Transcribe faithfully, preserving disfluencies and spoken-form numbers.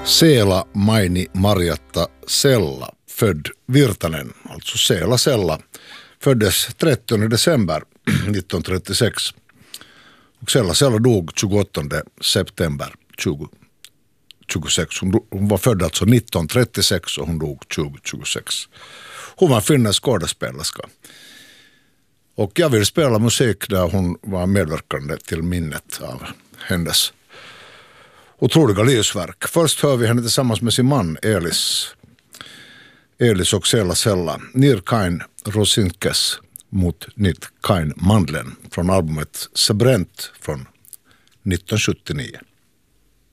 Seela Maini Marjatta Sella, född Virtanen, alltså Seela Sella, föddes trettionde december nittonhundratrettiosex. Och Sella Sella dog tjugoåttonde september tjugohundratjugosex. Hon, hon var född alltså nittonhundratrettiosex och hon dog tjugohundratjugosex. Hon var finländsk skådespelerska. Och jag vill spela musik där hon var medverkande till minnet av hennes otroliga livsverk. Först hör vi henne tillsammans med sin man Elis. Elis och Seela Sella. Nir kain rosinkes mot nit kain mandlen från albumet Sebrent från nittonhundrasjuttionio.